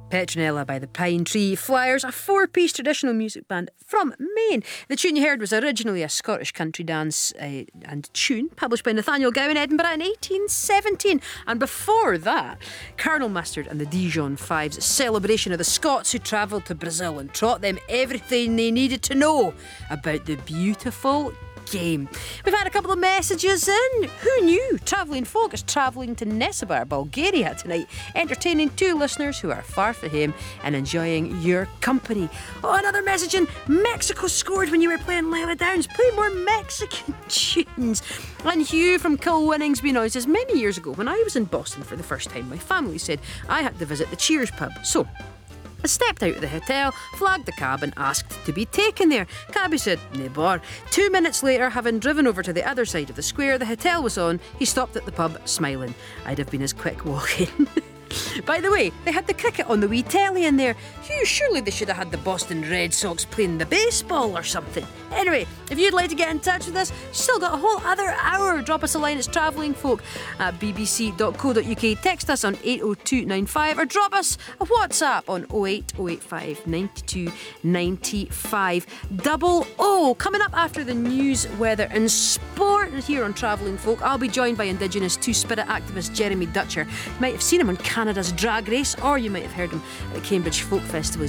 Petronella by the Pine Tree Flyers, a four-piece traditional music band from Maine. The tune you heard was originally a Scottish country dance and tune published by Nathaniel Gow in Edinburgh in 1817. And before that, Colonel Mustard and the Dijon Fives' celebration of the Scots who travelled to Brazil and taught them everything they needed to know about the beautiful game. We've had a couple of messages in. Who knew? Travelling folk is travelling to Nesebar, Bulgaria tonight, entertaining two listeners who are far from home and enjoying your company. Oh, another message in. Mexico scored when you were playing Leila Downs. Play more Mexican tunes. And Hugh from Kilwinningsby now says, many years ago when I was in Boston for the first time, my family said I had to visit the Cheers pub. So I stepped out of the hotel, flagged the cab and asked to be taken there. Cabby said, "Ne bar." 2 minutes later, having driven over to the other side of the square the hotel was on, he stopped at the pub, smiling. I'd have been as quick walking. By the way, they had the cricket on the wee telly in there. Phew, surely they should have had the Boston Red Sox playing the baseball or something. Anyway, if you'd like to get in touch with us, still got a whole other hour. Drop us a line. It's travellingfolk@bbc.co.uk. Text us on 80295 or drop us a WhatsApp on 08085 92 95 00. Coming up after the news, weather and sport here on Travelling Folk, I'll be joined by Indigenous Two-Spirit activist Jeremy Dutcher. You might have seen him on Canada's Drag Race, or you might have heard him at Cambridge Folk Festival.